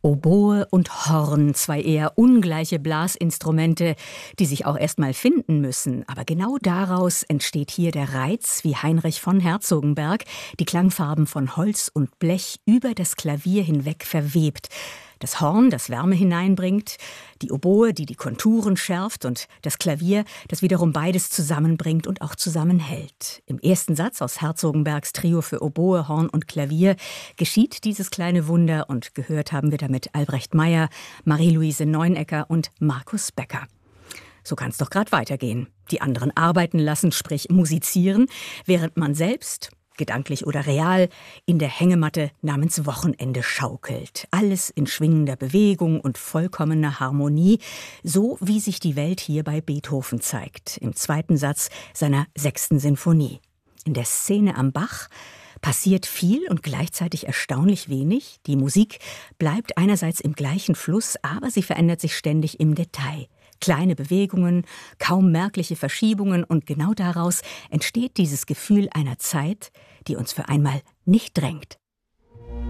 Oboe und Horn, zwei eher ungleiche Blasinstrumente, die sich auch erst mal finden müssen. Aber genau daraus entsteht hier der Reiz, wie Heinrich von Herzogenberg die Klangfarben von Holz und Blech über das Klavier hinweg verwebt. Das Horn, das Wärme hineinbringt, die Oboe, die die Konturen schärft, und das Klavier, das wiederum beides zusammenbringt und auch zusammenhält. Im ersten Satz aus Herzogenbergs Trio für Oboe, Horn und Klavier geschieht dieses kleine Wunder, und gehört haben wir damit Albrecht Meyer, Marie-Louise Neunecker und Markus Becker. So kann es doch gerade weitergehen. Die anderen arbeiten lassen, sprich musizieren, während man selbst, gedanklich oder real, in der Hängematte namens Wochenende schaukelt. Alles in schwingender Bewegung und vollkommener Harmonie, so wie sich die Welt hier bei Beethoven zeigt, im zweiten Satz seiner 6. Sinfonie. In der Szene am Bach passiert viel und gleichzeitig erstaunlich wenig. Die Musik bleibt einerseits im gleichen Fluss, aber sie verändert sich ständig im Detail. Kleine Bewegungen, kaum merkliche Verschiebungen, und genau daraus entsteht dieses Gefühl einer Zeit, die uns für einmal nicht drängt.